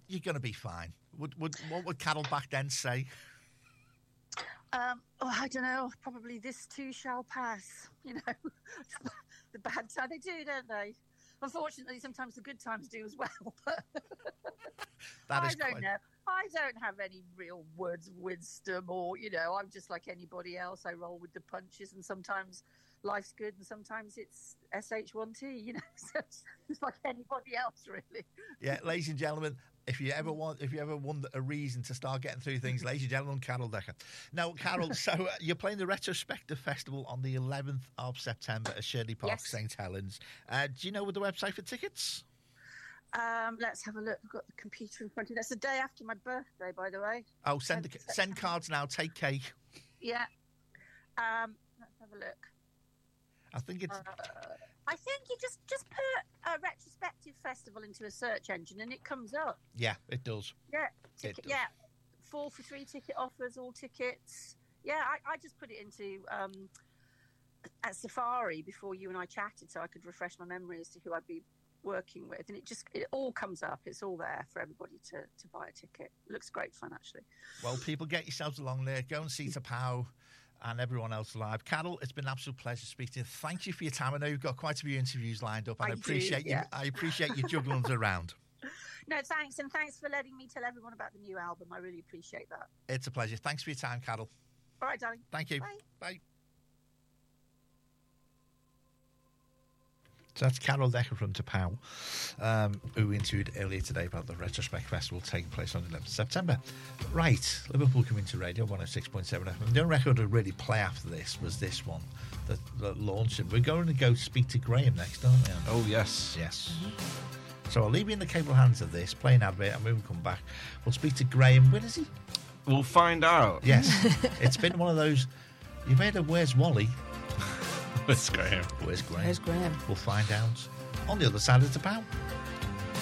you're going to be fine. What would Carol back then say? I don't know. Probably this too shall pass. You know, the bad times, they do, don't they? Unfortunately, sometimes the good times do as well. But I don't know. I don't have any real words of wisdom, or I'm just like anybody else. I roll with the punches, and sometimes life's good, and sometimes it's SH1T. So it's like anybody else, really. Yeah, ladies and gentlemen. If you ever want a reason to start getting through things, ladies and gentlemen, Carol Decker. Now, Carol, so you're playing the Retrospective Festival on the 11th of September at Shirley Park, St Helens. Do you know the website for tickets? Let's have a look. I've got the computer in front of me. That's the day after my birthday, by the way. Oh, send cards now. Take cake. Yeah. Let's have a look. I think it's... I think you just put a Retrospective Festival into a search engine and it comes up. Yeah, it does. Yeah, yeah. 4 for 3 ticket offers, all tickets. Yeah, I just put it into at Safari before you and I chatted, so I could refresh my memory as to who I'd be working with, and it all comes up. It's all there for everybody to buy a ticket. It looks great fun, actually. Well, people, get yourselves along there. Go and see T'Pau and everyone else live. Carol, it's been an absolute pleasure speaking to you. Thank you for your time. I know you've got quite a few interviews lined up, and I appreciate you juggling us around. No, thanks, and thanks for letting me tell everyone about the new album. I really appreciate that. It's a pleasure. Thanks for your time, Carol. All right, darling. Thank you. Bye. Bye. So that's Carol Decker from T'Pau, who we interviewed earlier today about the Retrospect Festival taking place on the 11th of September. Right, Liverpool Community Radio 106.7 FM. The only record to really play after this was this one that launched it. We're going to go speak to Graham next, aren't we? Oh, yes. Yes. So I'll leave you in the capable hands of this, play an advert, and when we come back, we'll speak to Graham. Where is he? We'll find out. Yes. It's been one of those, you've heard of Where's Wally? Where's Graham? Where's Graham? Where's Graham? We'll find out on the other side of T'Pau.